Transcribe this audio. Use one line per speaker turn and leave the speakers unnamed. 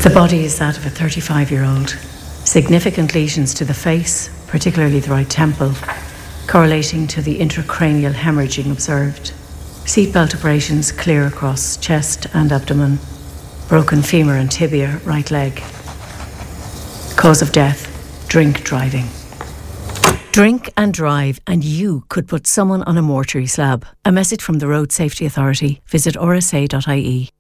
The body is that of a 35-year-old. Significant lesions to the face, particularly the right temple, correlating to the intracranial hemorrhaging observed. Seatbelt abrasions clear across chest and abdomen. Broken femur and tibia, right leg. Cause of death, drink driving. Drink and drive and you could put someone on a mortuary slab. A message from the Road Safety Authority. Visit rsa.ie.